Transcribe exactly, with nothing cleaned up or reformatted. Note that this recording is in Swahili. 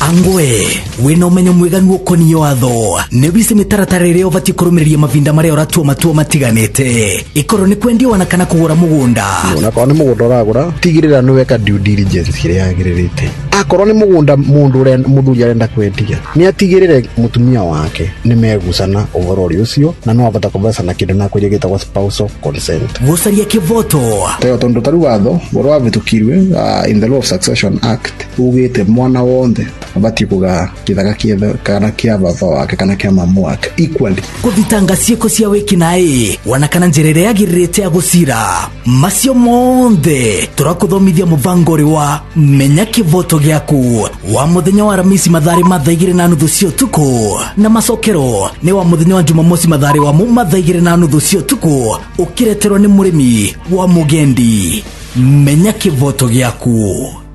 Angwe, wino menyo mwiganu ukoni watho. Nebise mitaratarere ovati kurumiria mavinda mare oratua matua matiganete. Ikoro ni kwendio wanakana kugura mugunda. Una kwa ni mugunda uragura, tigirira no weka due diligence kire yagiririte. Akoro ni mugunda mundu ren muthuri arenda kwendia. Ni atigirire mutumia wake ni megusana overall ucio na no abata kubasa na kindu na kujigita kwa spousal consent. Gusaria kivoto. Tayo tondo taru watho, boro avitukirwe uh, in the Law of Succession Act. Ugite mwana wonde abati kuga kithaga kiethe kana kia baba wake kana kia mamu wake equally. Kuthitanga cieko cia wiki nae wanakana njirere yagiririte agusira macio monde turakuthomithia muvangori wa menya kivoto giaku wa muthenya wa Ramisi mathari mathaigire na nuthu cio tuku na macokero ni wa muthenya wa Jumamosi mathari wa mu mathaigire na nuthu cio tuku ukireterwo ni murimi wa mugendi. Menya kivoto giaku.